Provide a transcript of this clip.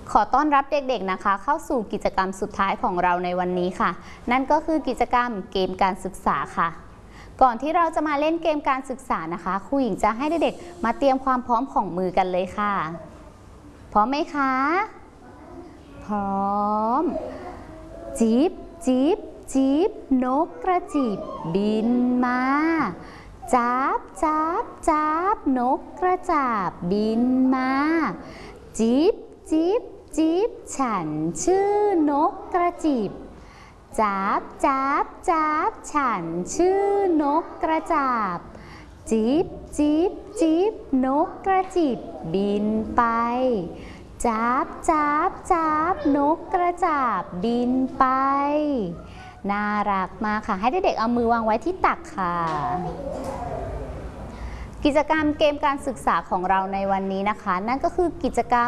ขอต้อนรับเด็กๆนะคะเข้าสู่กิจกรรมสุดท้ายของเราในวันนี้ค่ะนั่นก็คือกิจกรรมเกมการศึกษาค่ะก่อนที่เราจะมาเล่นเกมการศึกษานะคะครูหญิงจะให้เด็กๆมาเตรียมความพร้อมของมือกันเลยค่ะพร้อมไหมคะพร้อมจี๊บจี๊บจี๊บนกกระจิบบินมาจ๊าบจ๊าบจ๊าบนกกระจาบบินมาจี๊บจี๊บจี๊บฉันชื่อนกกระจิบจ๊าบจ๊าบจ๊าบฉันชื่อนกกระจาบจี๊บจี๊บจี๊บนกกระจิบบินไปจ๊าบจ๊าบจ๊าบนกกระจาบบินไปน่ารักมากค่ะให้เด็กๆเอามือวางไว้ที่ตักค่ะกิจกรรมเกมการศึกษาของเราในวันนี้นะคะนั่นก็คือกิจกรรม